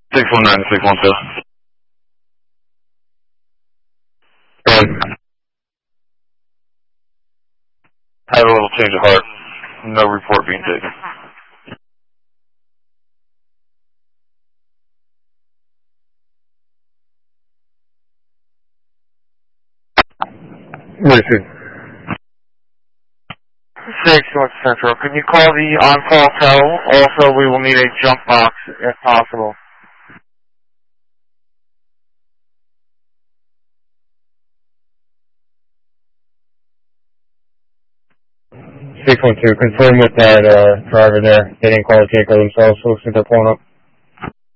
619 to 612. Go ahead. Had a little change of heart. No report being taken. Listen. 6 North Central. Can you call the on-call tow? Also, we will need a jump box if possible. Confirm with that driver there. They didn't call the Jayco themselves, so looks like they're pulling up.